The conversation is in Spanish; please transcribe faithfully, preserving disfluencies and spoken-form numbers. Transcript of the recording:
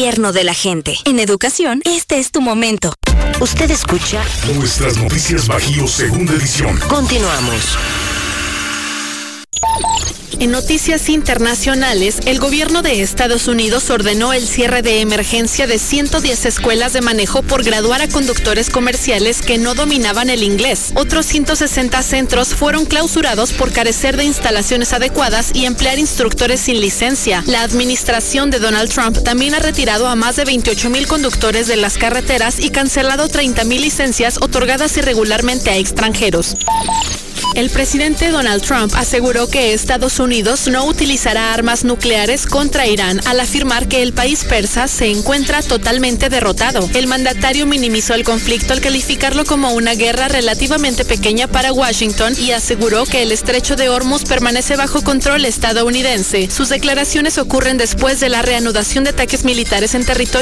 gobierno de la gente. En educación, este es tu momento. Usted escucha Nuestras Noticias Bajío, segunda edición. Continuamos. En noticias internacionales, el gobierno de Estados Unidos ordenó el cierre de emergencia de ciento diez escuelas de manejo por graduar a conductores comerciales que no dominaban el inglés. Otros ciento sesenta centros fueron clausurados por carecer de instalaciones adecuadas y emplear instructores sin licencia. La administración de Donald Trump también ha retirado a más de veintiocho mil conductores de las carreteras y cancelado treinta mil licencias otorgadas irregularmente a extranjeros. El presidente Donald Trump aseguró que Estados Unidos no utilizará armas nucleares contra Irán al afirmar que el país persa se encuentra totalmente derrotado. El mandatario minimizó el conflicto al calificarlo como una guerra relativamente pequeña para Washington y aseguró que el estrecho de Hormuz permanece bajo control estadounidense. Sus declaraciones ocurren después de la reanudación de ataques militares en territorio